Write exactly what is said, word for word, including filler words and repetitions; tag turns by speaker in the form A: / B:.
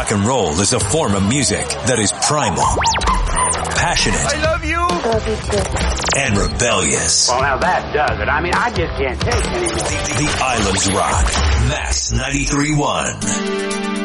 A: Rock and roll is a form of music that is primal, passionate,
B: I love you,
C: Love you too.
A: and rebellious.
D: Well, now that does it. I mean, I just can't take it anymore.
A: The, the Islands Rock. Mass ninety-three point one.